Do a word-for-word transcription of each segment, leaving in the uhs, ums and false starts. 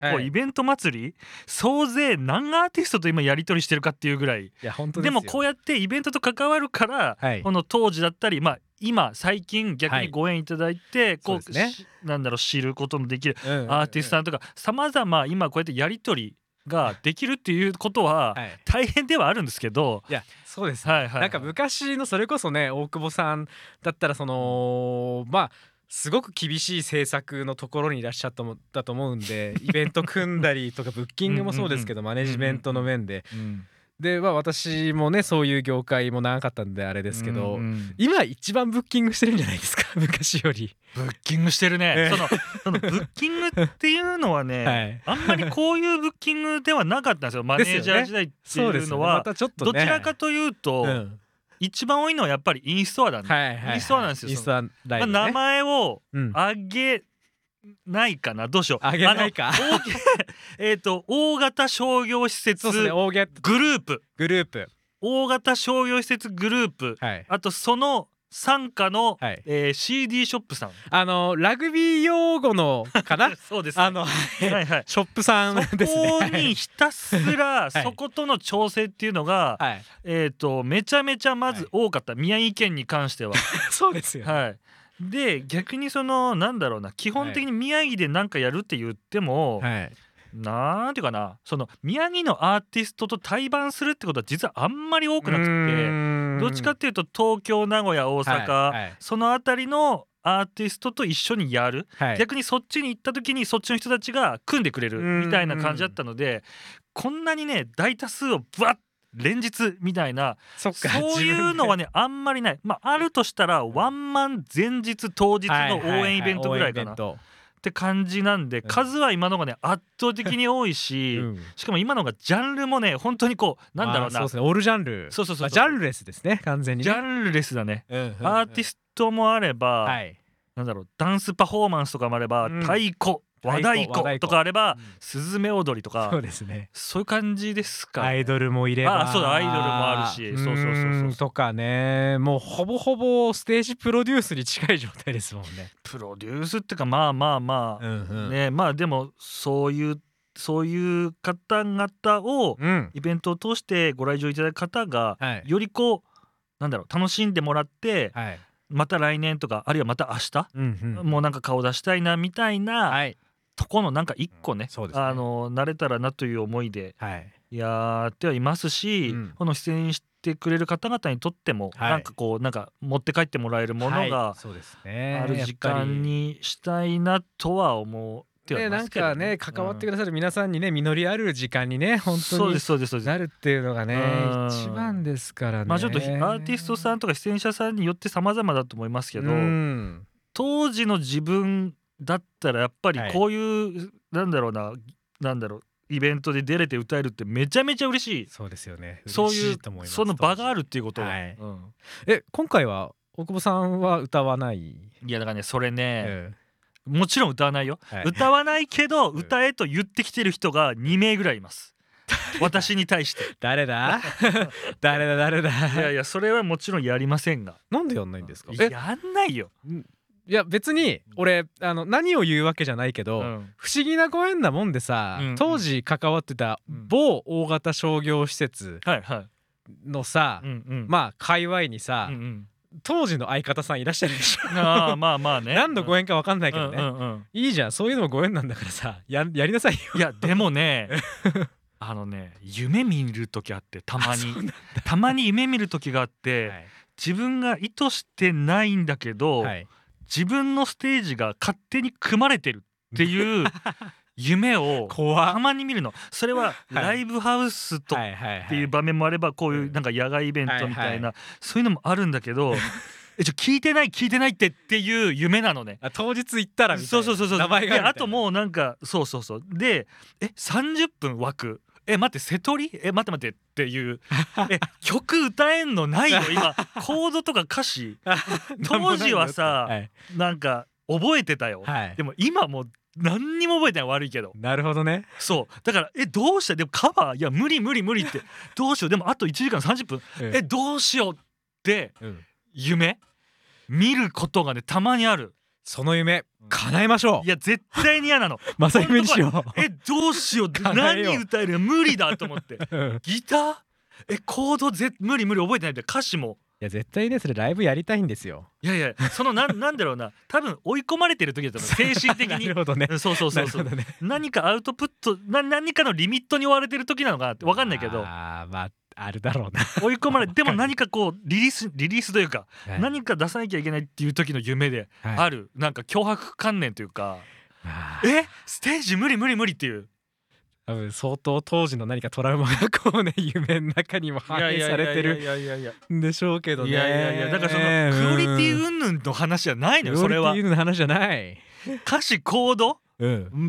こうイベント祭り総勢何アーティストと今やり取りしてるかっていうぐらい。 いや本当ですでよ。 もこうやってイベントと関わるから、 はい、 この当時だったりまあ今最近逆にご縁いただいて、こうそうですね、 なんだろう知ることのできるうんうんうん、 アーティストさんとかさまざま今こうやってやり取りができるっていうことははい、 大変ではあるんですけど、 いやそうです、ね、 はいはいはい、 なんか昔のそれこそね大久保さんだったらそのまあすごく厳しい制作のところにいらっしゃったもだと思うんでイベント組んだりとかブッキングもそうですけどマネジメントの面で、 うんでまあ私もねそういう業界も長かったんであれですけど、 うんうん、 今一番ブッキングしてるんじゃないですか昔より。 ブッキングしてるね、 えーそのそのブッキングっていうのはね、 はい、 あんまりこういうブッキングではなかったんですよマネージャー時代っていうのは、 またちょっとどねちらかというと、 うん、 一番多いのはやっぱりインストアなんで、 はいはいはい、 インストアなんですよ。 インストアライブね、 まあ、名前をうんあげないかな、どうしよう、 あげないかあの大きえーと大型商業施設そうですね、大ゲットグループグループ、 大型商業施設グループ、 はい、 あとその傘下の、 はいえー シーディー ショップさん、 あのラグビー用語のかなそうですね、 あの、 はいはい、 ショップさんですね。 そこにひたすらいそことの調整っていうのが、 はい、 えーとめちゃめちゃまず多かった、宮城県に関しては。 そうですよ、 はい、で逆にそのなんだろうな、基本的に宮城で何かやるって言っても、 はい、 なんていうかな、その宮城のアーティストと対バンするってことは実はあんまり多くなくて、どっちかっていうと東京名古屋大阪、 はいはい、 その辺りのアーティストと一緒にやる、 はい、 逆にそっちに行った時にそっちの人たちが組んでくれるみたいな感じだったので、こんなにね大多数をブワッ連日みたいな、 そっか、 そういうのはねあんまりない。まああるとしたらワンマン前日当日の応援イベントぐらいかなって感じなんで、数は今のがね圧倒的に多いし、 うん、 しかも今のがジャンルもね本当にこうなんだろうな、 そうですね、オールジャンル、 そうそうそうそう、 ジャンルレスですね、完全に、ね、 ジャンルレスだね、 うんうんうん、 アーティストもあれば、 はい、 なんだろう、ダンスパフォーマンスとかもあれば、 うん、 太鼓和太鼓とかあれば、 うん、 スズメ踊りとか、 そうですね、 そういう感じですか。 アイドルもいれば、 あそうだ、アイドルもあるし、そうそうそうそうとかね、もうほぼほぼステージプロデュースに近い状態ですもんね。 プロデュースっていうかまあまあまあ、 うんうん、 ね、まあでもそういうそういう方々をイベントを通してご来場いただく方が、 はい、 よりこうなんだろう楽しんでもらって、 はい、 また来年とかあるいはまた明日、 うんうん、 もうなんか顔出したいなみたいな、 はい、 とこのなんか一個ね、 うん、そうですね、 あの慣れたらなという思いではいやってはいますし、うん、この出演してくれる方々にとっても、はい、なんかこうなんか持って帰ってもらえるものがある時間にしたいなとは思う。ね、 なんかね関わってくださる皆さんにね実りある時間にね本当になるっていうのがね一番ですからね。 まあちょっとアーティストさんとか出演者さんによって様々だと思いますけど、うん、当時の自分だったらやっぱりこういう、はい、なんだろうななんだろうイベントで出れて歌えるってめちゃめちゃ嬉しい。 そうですよね。 そういうその場があるっていうことは、はい、うん、 え今回は大久保さんは歌わない？いやだからねそれね、ええもちろん歌わないよ、はい、歌わないけど歌えと言ってきてる人がにめいぐらいいます私に対して誰だ誰だ誰だいやいやそれはもちろんやりませんが。 なんでやんないんですか？ やんないよ。 いや別に俺あの何を言うわけじゃないけど、うん、不思議なご縁なもんでさ、うんうん、当時関わってた某大型商業施設のさ、うんうん、まあ界隈にさ、うんうん当時の相方さんいらっしゃるでしょあまあまあね何のご縁か分かんないけどね、うんうんうん、いいじゃんそういうのもご縁なんだからさ や, やりなさいよ。 いやでもねあのね夢見る時あってたまにたまに夢見る時があって、はい、自分が意図してないんだけど、はい、自分のステージが勝手に組まれてるっていう夢をたまに見るの。それはライブハウスとっていう場面もあればこういうなんか野外イベントみたいなそういうのもあるんだけどえちょ聞いてない聞いてないってっていう夢なのね。 あ当日行ったらみたいなそうそうそうそう名前があるみたいな。 あともうなんかそうそうそうでえさんじゅっぷん枠え待って瀬戸りえ待って待ってっていうえ曲歌えんのないよ今コードとか歌詞当時はさ、はい、なんか覚えてたよ、はい、でも今もう何にも覚えてない悪いけど。 なるほどね。 そうだからえどうしたでもカバーいや無理無理無理ってどうしようでもあといちじかんさんじゅっぷん、うん、えどうしようって、うん、夢見ることがねたまにある。 その夢叶えましょう。 いや絶対に嫌なの。 正夢にしよう。 えどうしよう何歌えるの無理だと思ってギターえコードぜ無理無理覚えてないんで歌詞も。 いや絶対ねそれライブやりたいんですよ。 いやいやそのなんなんだろうな多分追い込まれてる時だと思う精神的に。 なるほどね。 そうそうそうそう、ね、何かアウトプットな何かのリミットに追われてる時なのかなって分かんないけどあーまああるだろうな追い込まれでも何かこうリリースリリースというか、はい、何か出さなきゃいけないっていう時の夢である、はい、なんか脅迫観念というかえステージ無理無理無理っていう多分相当当時の何かトラウマがこうね夢の中にも反映されてるんでしょうけどね。いやいやいやだからそのクオリティ云々の話じゃないのよそれは。 クオリティ云々の話じゃない歌詞コード、うん、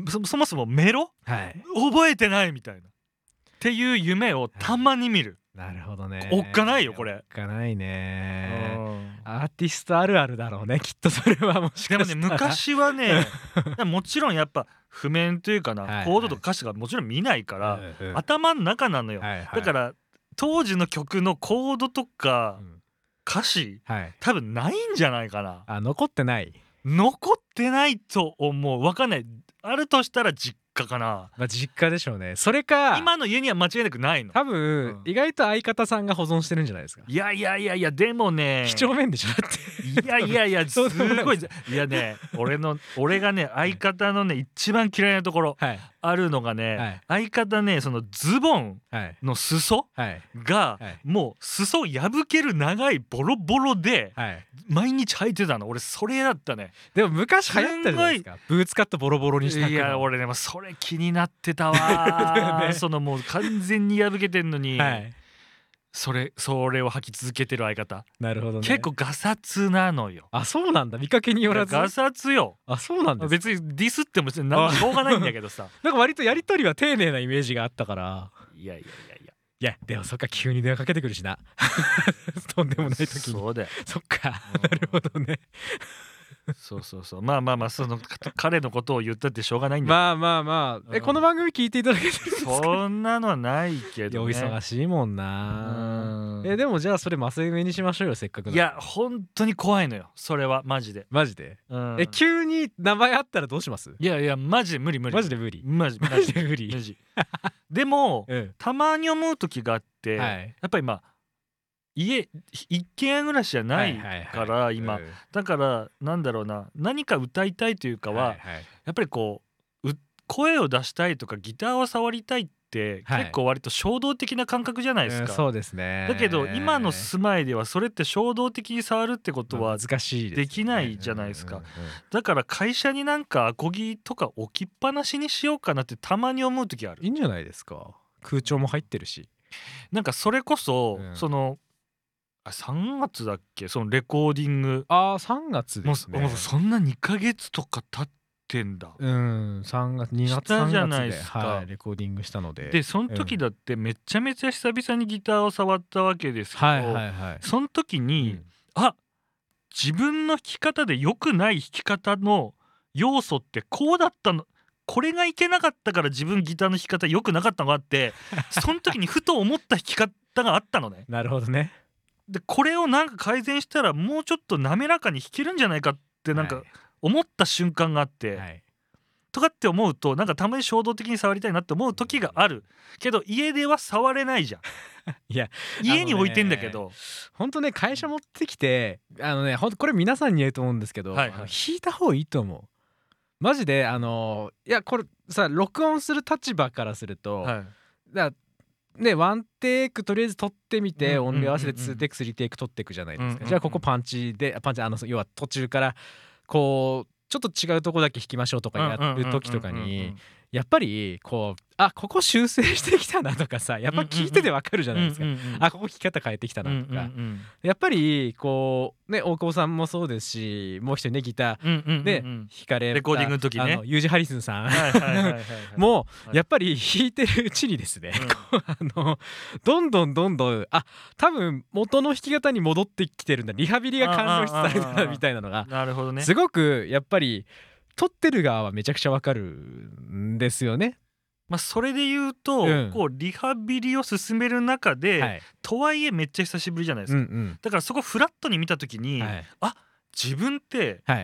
そ, そもそもメロ、はい、覚えてないみたいなっていう夢をたまに見る、 はい、なるほどね。 おっかないよこれ。 おっかないね。アーティストあるあるだろうねきっとそれは。もしかしたらでもね昔はねもちろんやっぱ譜面というかな、はいはい、コードとか歌詞がもちろん見ないから、うんうん、頭の中なのよ、はいはい、だから当時の曲のコードとか、うん、歌詞、はい、多分ないんじゃないかな。 あ残ってない残ってないと思う。分かんない。あるとしたら実家かな。 まあ実家でしょうね。それか今の家には間違いなくないの。 多分、うん、意外と相方さんが保存してるんじゃないですか。 いやいやいやいやでもね几帳面でしょだっていやいやいやすごいいやね俺の俺がね相方のね一番嫌いなところ、はい、あるのがね、はい、相方ねそのズボンの裾がもう裾破ける長いボロボロで毎日履いてたの。俺それだったね。 でも昔流行ったじゃないですかブーツカットボロボロにしたくの。 いや俺でもそれ気になってたわ、ね、そのもう完全に破けてんのに、はい、それそれを履き続けてる相方。 なるほどね。 結構ガサツなのよ。 あそうなんだ。見かけによらずガサツよ。 あそうなんです。 別にディスってもしょうがないんだけどさなんか割とやり取りは丁寧なイメージがあったから。 いやいやいやいやいやでもそっか急に電話かけてくるしなとんでもない時に。 そうだよ。 そっかなるほどねそうそうそうまあまあまあその彼のことを言ったってしょうがないんだ。 まあまあまあ、うん、えこの番組聞いていただけてるんですか。 そんなのはないけどね。 お忙しいもんな。えでもじゃあそれ正夢にしましょうよせっかくだ。 いや本当に怖いのよそれはマジで。 マジで、 うん、 え急に名前あったらどうします。 いやいやマジで無理無理マジで無理マジマジで無理マジでも、うん、たまに思う時があって、はい、やっぱりまあ家一軒家暮らしじゃないから今、うん、だからなんだろうな何か歌いたいというかは、はいはい、やっぱりこう声を出したいとかギターを触りたいって結構割と衝動的な感覚じゃないですか、 はいうん、そうですね。 だけど今の住まいではそれって衝動的に触るってことは難しいできないじゃないですか。だから会社になんかアコギとか置きっぱなしにしようかなってたまに思う時ある。 いいんじゃないですか。空調も入ってるしなんかそれこそ、うん、そのあさんがつだっけそのレコーディング。 あーさんがつですね。 もうそんなにかげつとか経ってんだ。 うんさんがつにがつしたじゃないですか、 はい、レコーディングしたのででその時だってめちゃめちゃ久々にギターを触ったわけですけど、はいはいはい、その時に、うん、あ自分の弾き方で良くない弾き方の要素ってこうだったのこれがいけなかったから自分ギターの弾き方良くなかったのがあってその時にふと思った弾き方があったのね。 なるほどね。 でこれをなんか改善したらもうちょっと滑らかに弾けるんじゃないかってなんか思った瞬間があって、はい、とかって思うとなんかたまに衝動的に触りたいなって思う時があるけど家では触れないじゃんいや家に置いてんだけど本当ね会社持ってきてあのねほんとこれ皆さんに言えると思うんですけど、はいはい、弾いた方がいいと思うマジで。あのいやこれさ録音する立場からすると、はい、だね、ワンテイクとりあえず取ってみて、うんうんうんうん、音量合わせてツーテイクスリーテイク取っていくじゃないですか、うんうんうん、じゃあここパンチでパンチあの要は途中からこうちょっと違うとこだけ弾きましょうとかやる時とかにやっぱりこうあここ修正してきたなとかさやっぱ聞いててわかるじゃないですか、うんうんうん、あここ弾き方変えてきたなとか、うんうんうん、やっぱりこうね大久保さんもそうですしもう一人ねギターで弾かれたレコーディングの時ねあのユージ・ハリスンさんもうやっぱり弾いてるうちにですね、うん、あのどんどんどんどんあ多分元の弾き方に戻ってきてるんだリハビリが完了されたみたいなのがなるほどねすごくやっぱり撮ってる側はめちゃくちゃわかるんですよね。 まあ、それで言うと、うん、こうリハビリを進める中で、はい、とはいえめっちゃ久しぶりじゃないですか、うんうん、だからそこフラットに見た時に、はい、あ自分って、はい、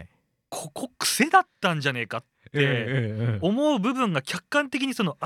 ここ癖だったんじゃねえかって思う部分が客観的にその